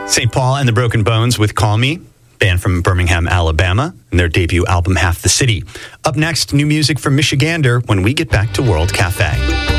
St. Paul and the Broken Bones with Call Me, band from Birmingham, Alabama, and their debut album, Half the City. Up next, new music from Michigander when we get back to World Cafe.